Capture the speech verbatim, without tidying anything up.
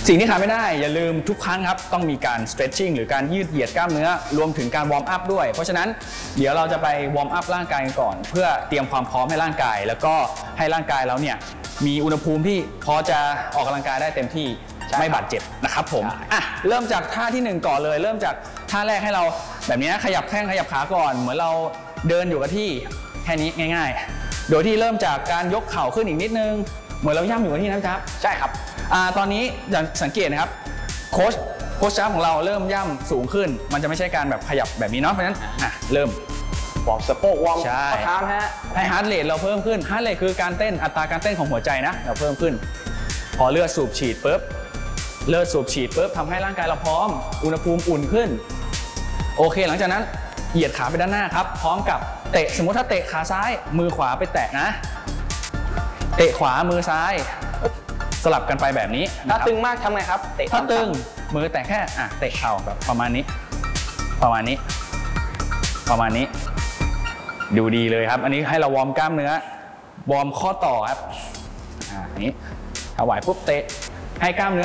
สิ่งที่ขาดไม่ได้อย่าลืมทุกครั้งครับต้องมีการ stretching หรือการยืดเหยียดกล้ามเนื้อรวมถึงการวอร์มอัพด้วยเพราะฉะนั้นเดี๋ยวเราจะไปวอร์มอัพร่างกายกันก่อนเพื่อเตรียมความพร้อมให้ร่างกายแล้วก็ให้ร่างกายเราเนี่ยมีอุณหภูมิที่พอจะออกกำลังกายได้เต็มที่ไม่บาดเจ็บนะครับผมอ่ะเริ่มจากท่าที่หนึ่งก่อนเลยเริ่มจากท่าแรกให้เราแบบนี้ขยับแข้งขยับขาก่อนเหมือนเราเดินอยู่กับที่แค่นี้ง่ายๆโดยที่เริ่มจากการยกเข่าขึ้นอีกนิดนึงเหมือนเราย่ำอยู่กับที่นะครับใช่ครับอ่าตอนนี้อย่างสังเกตนะครับโค้ชโค้ชจ้าของเราเริ่มย่ำสูงขึ้นมันจะไม่ใช่การแบบขยับแบบนี้เนาะเพราะฉะนั้นอ่ะเริ่มวอร์มสะโพกวอร์มข้อเท้าฮะให้ฮาร์ดเรทเราเพิ่มขึ้นฮาร์ดเรทคือการเต้นอัตราการเต้นของหัวใจนะเราเพิ่มขึ้นพอเลือดสูบฉีดปุ๊บเลือดสูบฉีดปุ๊บทำให้ร่างกายเราพร้อมอุณหภูมิอุ่นขึ้นโอเคหลังจากนั้นเหยียดขาไปด้านหน้าครับพร้อมกับเตะสมมติถ้าเตะขาซ้ายมือขวาไปแตะนะเตะขวามือซ้ายสลับกันไปแบบนี้ถ้าตึงมากทำไงครับเตะถ้าตึงมือแตะแค่อ่ะเตะเข่าแบบประมาณนี้ประมาณนี้ประมาณนี้ดูดีเลยครับอันนี้ให้เราวอร์มกล้ามเนื้อวอร์มข้อต่อครับอ่านี้ถวายปุ๊บเตะให้กล้ามเนื้อ